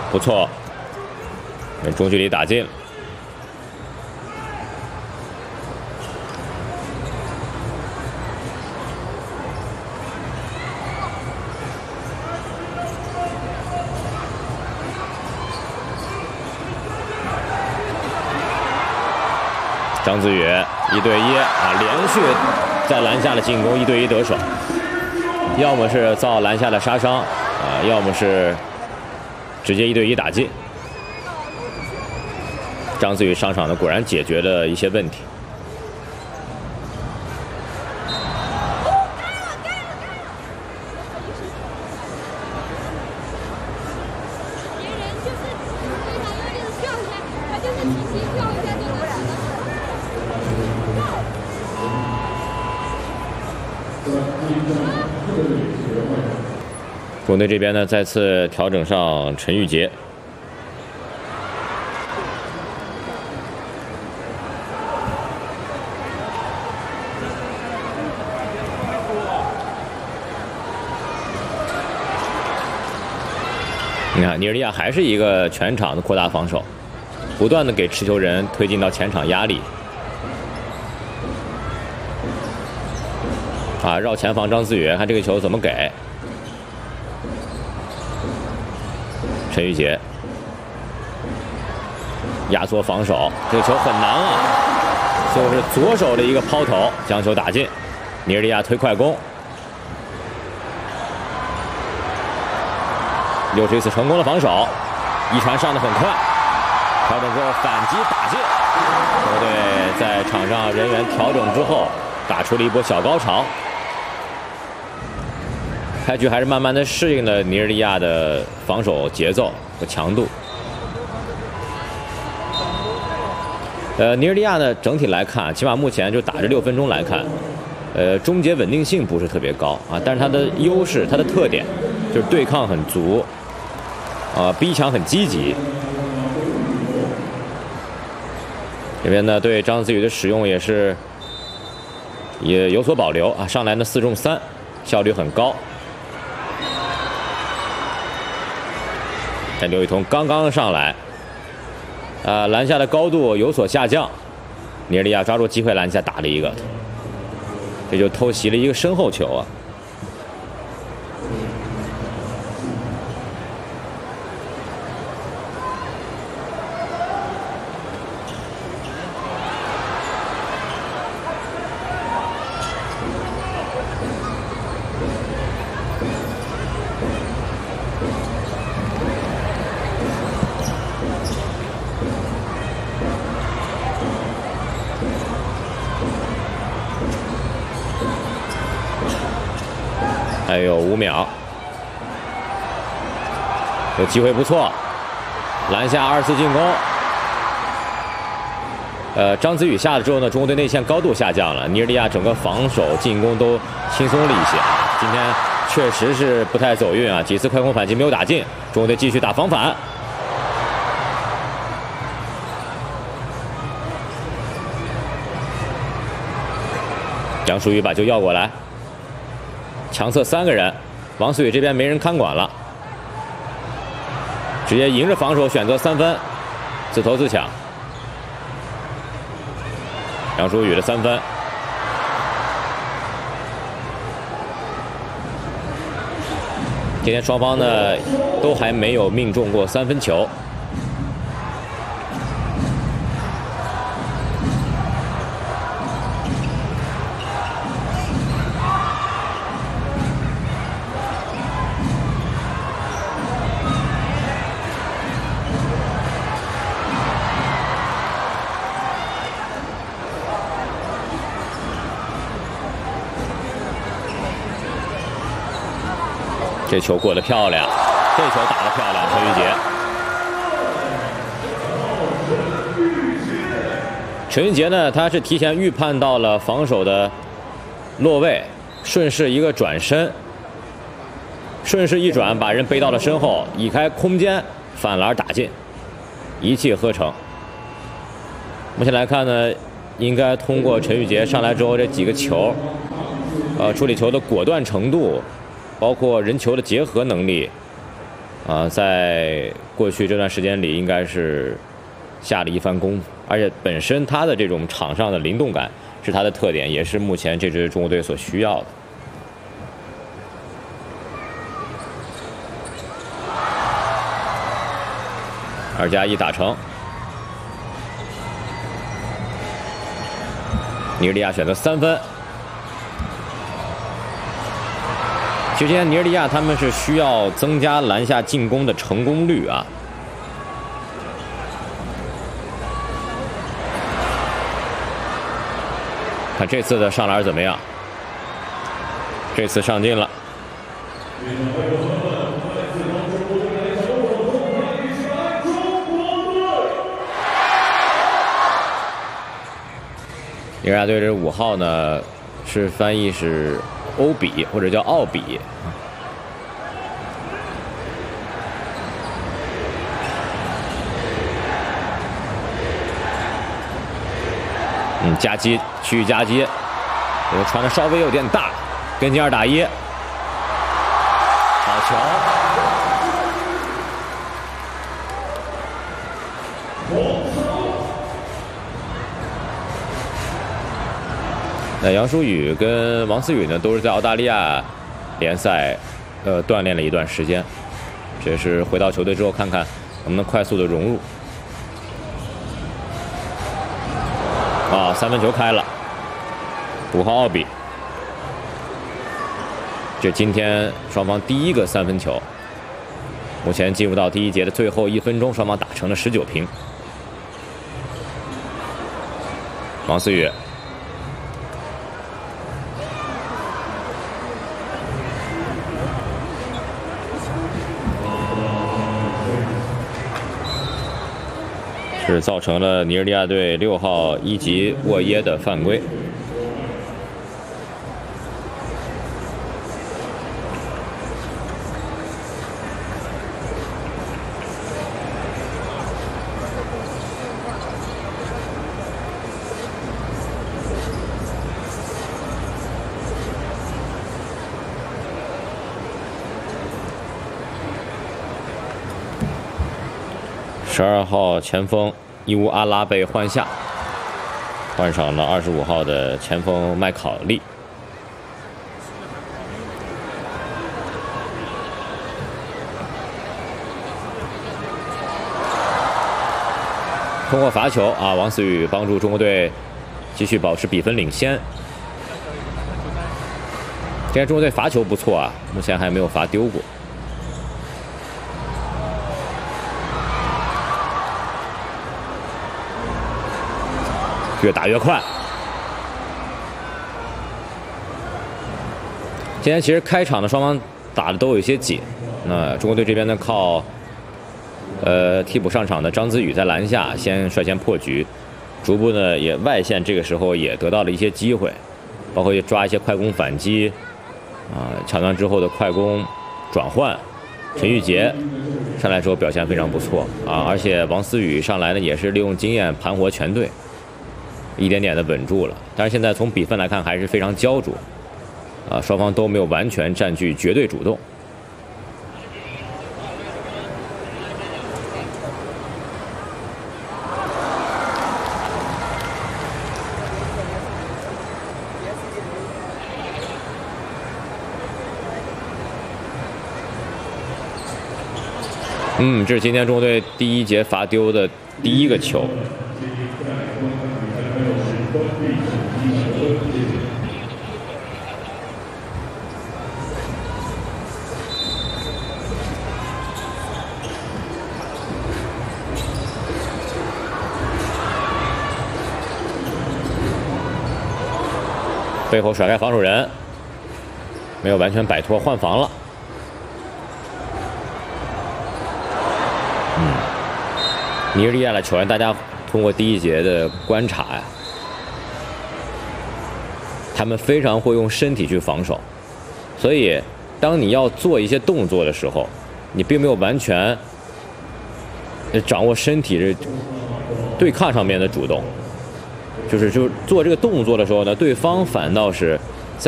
不错，中距离打进。张子宇1对1啊，连续在篮下的进攻1对1得手，要么是遭篮下的杀伤啊，要么是直接1对1打进。张子宇上场呢，果然解决了一些问题。中国队这边呢，再次调整上陈玉杰。你看，尼日利亚还是一个全场的扩大防守，不断的给持球人推进到前场压力。啊，绕前防张思宇，看这个球怎么给？陈玉杰压缩防守，这个球很难啊，就是左手的一个抛投将球打进，尼日利亚推快攻，又是一次成功的防守，一传上的很快，调整之后反击打进，球队在场上人员调整之后打出了一波小高潮。开局还是慢慢的适应了尼日利亚的防守节奏和强度。尼日利亚呢，整体来看，起码目前就打这6分钟来看，终结稳定性不是特别高啊，但是它的优势，它的特点就是对抗很足，逼抢很积极。这边呢，对张子宇的使用也有所保留啊，上来呢4中3，效率很高。但刘雨桐刚刚上来，篮下的高度有所下降，尼日利亚抓住机会篮下打了一个，这就偷袭了一个身后球啊。还有5秒，有机会不错，篮下2次进攻。张子宇下了之后呢，中国队内线高度下降了，尼日利亚整个防守进攻都轻松了一些。今天确实是不太走运啊，几次快攻反击没有打进，中国队继续打防反。杨淑宇把球要过来。强侧3个人，王思雨这边没人看管了，直接迎着防守选择3分，自投自抢。杨淑宇的3分，今天双方呢都还没有命中过3分球。这球过得漂亮，这球打得漂亮，陈玉杰。陈玉杰呢，他是提前预判到了防守的落位，顺势一个转身，顺势一转，把人背到了身后，移开空间，反篮打进，一气呵成。目前来看呢，应该通过陈玉杰上来之后这几个球，处理球的果断程度。包括人球的结合能力， 在过去这段时间里，应该是下了一番功夫，而且本身他的这种场上的灵动感是他的特点，也是目前这支中国队所需要的。2+1打成，尼日利亚选择3分。其实今天尼日利亚他们是需要增加篮下进攻的成功率啊。看这次的上篮怎么样？这次上进了。尼日利亚队这5号呢，是翻译是欧比或者叫奥比。夹击，区域夹击，这个传的稍微有点大，跟进2打1，好球！那杨舒宇跟王思雨呢，都是在澳大利亚联赛锻炼了一段时间，这是回到球队之后看看能不能快速的融入。3分球开了，5号奥比，这今天双方第一个3分球。目前进入到第1节的最后1分钟，双方打成了19平。王思雨，是造成了尼日利亚队6号伊吉沃耶的犯规。12号前锋伊乌阿拉被换下，换上了25号的前锋麦考利。通过罚球王思雨帮助中国队继续保持比分领先。今天中国队罚球不错目前还没有罚丢过。越打越快。今天其实开场的双方打的都有一些紧，那中国队这边呢靠替补上场的张子宇在篮下率先破局，逐步呢也外线这个时候也得到了一些机会，包括抓一些快攻反击抢断之后的快攻转换。陈玉杰上来之后表现非常不错而且王思雨上来呢也是利用经验盘活全队。一点点的稳住了，但是现在从比分来看还是非常焦灼，双方都没有完全占据绝对主动。这是今天中国队第1节罚丢的第1个球。背后甩开防守人，没有完全摆脱，换防了。尼日利亚的球员，大家通过第1节的观察他们非常会用身体去防守，所以当你要做一些动作的时候，你并没有完全掌握身体的对抗上面的主动。就是做这个动作的时候呢，对方反倒是